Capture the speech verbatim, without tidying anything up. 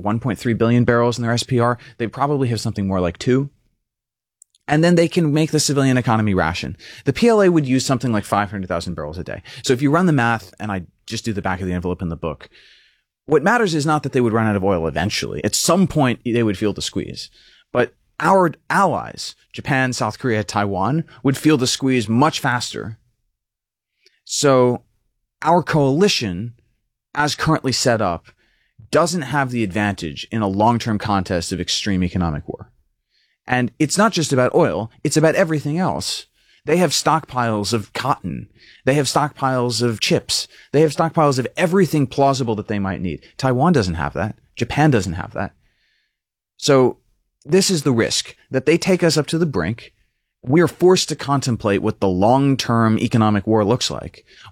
one point three billion barrels in their S P R. They probably have something more like two. And then they can make the civilian economy ration. The P L A would use something like five hundred thousand barrels a day. So if you run the math, and I just do the back of the envelope in the book, what matters is not that they would run out of oil eventually. At some point, they would feel the squeeze. But our allies, Japan, South Korea, Taiwan, would feel the squeeze much faster. So our coalition, as currently set up, doesn't have the advantage in a long-term contest of extreme economic war. And it's not just about oil, it's about everything else. They have stockpiles of cotton. They have stockpiles of chips. They have stockpiles of everything plausible that they might need. Taiwan doesn't have that. Japan doesn't have that. So this is the risk, that they take us up to the brink. We're forced to contemplate what the long-term economic war looks like.